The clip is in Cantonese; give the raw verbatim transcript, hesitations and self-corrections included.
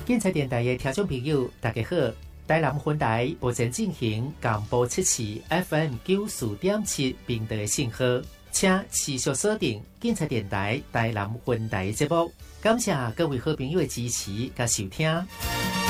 警察电台的听众朋友，大家好！台南分台目前进行广播七期 F M 九四点七频道的信号，请持续锁定警察电台台南分台节目。感谢各位好朋友的支持甲收听。